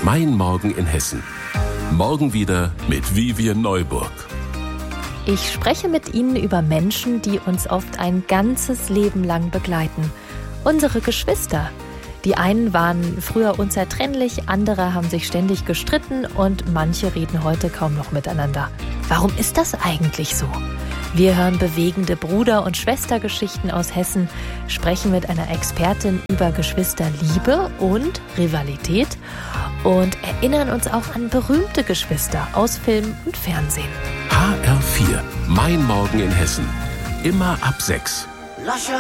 Mein Morgen in Hessen. Morgen wieder mit Vivian Neuburg. Ich spreche mit Ihnen über Menschen, die uns oft ein ganzes Leben lang begleiten. Unsere Geschwister. Die einen waren früher unzertrennlich, andere haben sich ständig gestritten und manche reden heute kaum noch miteinander. Warum ist das eigentlich so? Wir hören bewegende Bruder- und Schwestergeschichten aus Hessen, sprechen mit einer Expertin über Geschwisterliebe und Rivalität und erinnern uns auch an berühmte Geschwister aus Film und Fernsehen. HR4, Mein Morgen in Hessen. Immer ab 6. Lascia